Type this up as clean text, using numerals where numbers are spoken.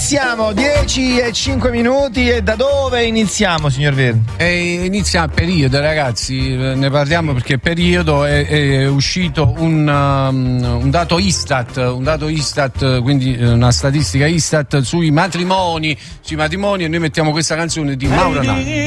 iniziamo, 10:05 e da dove iniziamo, signor Verdi? Inizia a periodo, ragazzi, ne parliamo perché periodo è uscito un dato Istat, quindi una statistica Istat sui matrimoni, e noi mettiamo questa canzone di Mauro Nani.